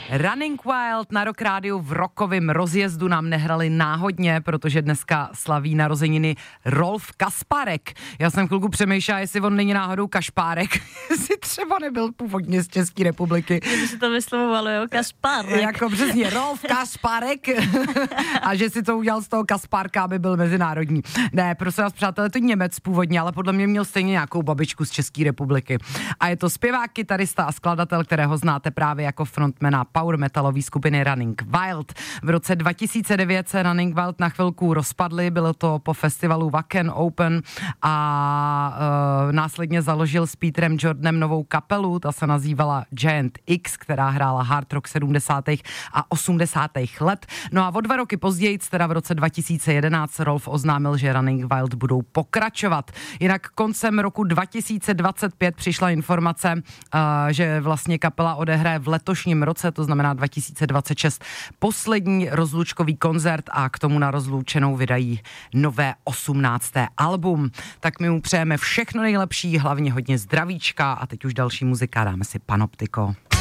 Running Wild na Rock Rádiu v rokovém rozjezdu nám nehrali náhodně, protože dneska slaví narozeniny Rolf Kašpárek. Já jsem chvilku přemýšlela, jestli on není náhodou Kašpárek, jestli třeba nebyl původně z České republiky. Kdyby se to vyslovovalo, jo, Kašpárek. Jako přesně, Rolf Kašpárek a že si to udělal z toho Kašpárka, aby byl mezinárodní. Ne, prosím vás, přátelé, to je Němec původně, ale podle mě měl stejně nějakou babičku z České republiky. A je to zpěvák, kytarista a skladatel, kterého znáte právě jako frontmana power metalové skupiny Running Wild. V roce 2009 se Running Wild na chvilku rozpadli, bylo to po festivalu Wacken Open a následně založil s Peterem Jordanem novou kapelu, ta se nazývala Giant X, která hrála hard rock 70. a 80. let. No a o 2 roky později, teda v roce 2011, Rolf oznámil, že Running Wild budou pokračovat. Jinak koncem roku 2025 přišla informace, že vlastně kapela odehraje v letošním roce, to znamená 2026, poslední rozlučkový koncert a k tomu na rozloučenou vydají nové 18. album. Tak my mu přejeme všechno nejlepší, hlavně hodně zdravíčka a teď už další muzika, dáme si Panoptiko.